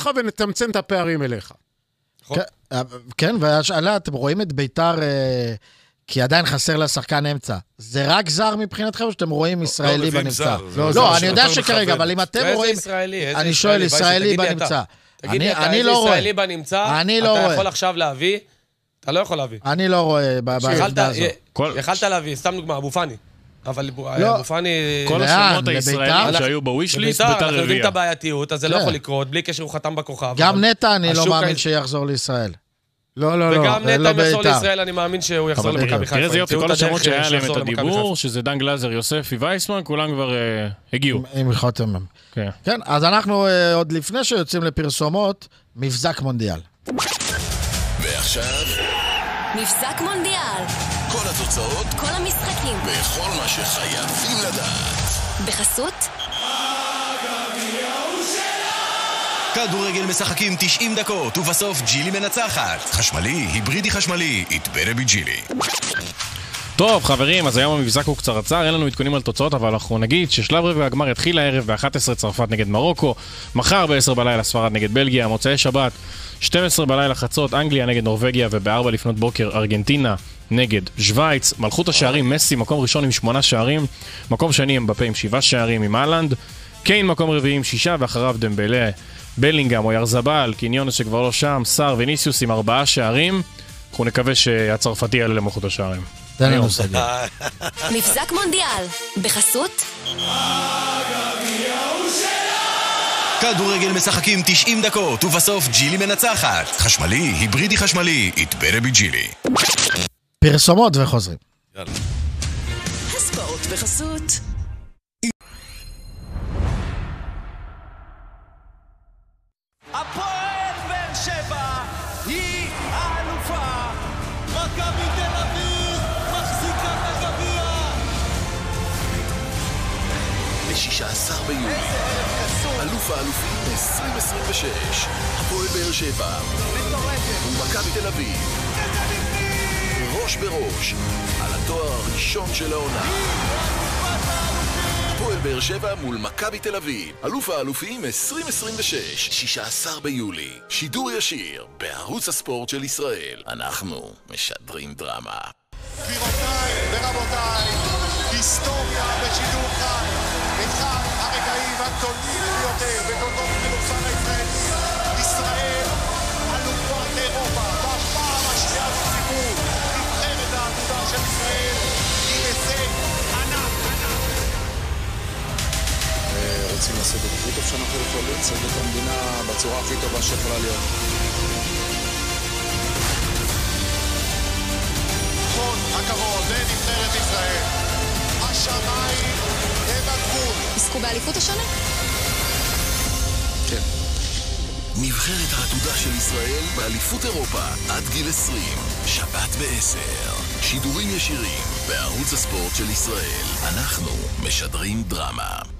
אותך ונתמצן את הפערים אליך. כן, והשאלה, אתם רואים את ביתר, כי עדיין חסר לה שחקן אמצע. זה רק זר מבחינתכם, או שאתם רואים ישראלי בנמצא? לא, אני יודע שכרגע, אבל אם אתם רואים... אני שואל, ישראלי בנמצא. תגיד לי, אתה איזה ישראלי בנמצא, אתה יכול עכשיו להביא, אתה לא יכול להביא. אני לא רואה בעמדה הזו. יכלת להביא, סתם דוגמה, אבו פאני. אבל אבו פאני... כל השמות הישראלים שהיו בווישליסט, ביתר אנחנו יודעים את הרביעייה. הבעייתיות, אז זה לא יכול לקרות, בלי קשר הוא חתם בכוכב. גם נטע אני לא מאמין שיחזור לישראל. לא, וגם נטע אם יחזור לישראל, אני מאמין שהוא יחזור למכבי חיפה. תראה זה יופי, כל השמות שהיה להם את הדיבור, שזה דן גלזר, יוספי וייסמן, כולם כבר הגיעו. עם חותם. כן, אז אנחנו עוד לפני שיוצאים לפרסומות, מבזק מונדיאל. ועכשיו... מבזק מונדיאל. כל התוצאות, כל המשחקים. וכל מה שחייבים לדעת. בחסות? כדורגל משחקים 90 דקות, ובסוף ג'ילי מנצחת. חשמלי, היברידי חשמלי, יתברה בג'ילי. טוב חברים, אז היום המבזק הוא קצרצר, אין לנו עדכונים על תוצאות, אבל אנחנו נגיד ששלב רבע הגמר יתחיל הערב ב-11 צרפת נגד מרוקו, מחר ב-10 בלילה ספרד נגד בלגיה, מוצאי שבת 12 בלילה חצות אנגליה נגד נורווגיה, וב-4 לפנות בוקר ארגנטינה נגד שוויץ. מלכות השערים מסי מקום ראשון עם 8 שערים, מקום שני אמבפה עם 7 שערים עם הלנד, קיין מקום רביעי עם 6, ואחריו דמבלה, בלינגהם או ירזבל, קיניונס שכבר לא שם, סאר וניסיוס עם 4 שערים. אנחנו נקווה שהצרפתי יעלה למלכות השערים. תן לנו סגל. מבזק מונדיאל. בחסות? כדורגל משחקים 90 דקות, ובסוף ג'ילי מנצחת. חשמלי, היברידי חשמלי, יתברה בג'ילי. פרסומות וחוזרים. הספורט בחסות. הפועל באר שבע היא האלופה. מכבי תל אביב מחזיקה את הגביע. ב-16 ביולי, אלוף האלופים 2026, הפועל באר שבע ומכבי תל אביב, ראש בראש על התואר הראשון של העונה. הפועל באר שבע מול מכבי תל אביב, אלוף האלופים 2026, 16 ביולי, שידור ישיר בערוץ הספורט של ישראל. אנחנו משדרים דרמה. גבירותיי ורבותיי, היסטוריה בשידור חי. אחד הרגעים הגדולים ביותר בתולדות הכדורסל הישראלי. ישראל אלופת אירופה בפעם השנייה בציבור. נבחרת העתודה של ישראל עם הישג ענק. רוצים לעשות את הכי טוב שאנחנו יכולים, לצאת את המדינה בצורה הכי טובה שיכולה להיות. כל הכבוד לנבחרת ישראל. השמיים הם הגבול. עסקו באליפות השנה? כן. נבחרת העתודה של ישראל באליפות אירופה עד גיל 20, שבת ב-10, שידורים ישירים בערוץ הספורט של ישראל. אנחנו משדרים דרמה.